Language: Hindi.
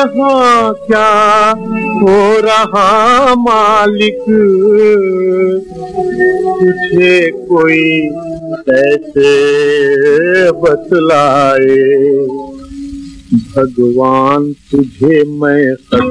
यहाँ क्या हो रहा मालिक, तुझे कोई कैसे बतलाए। भगवान तुझे मैं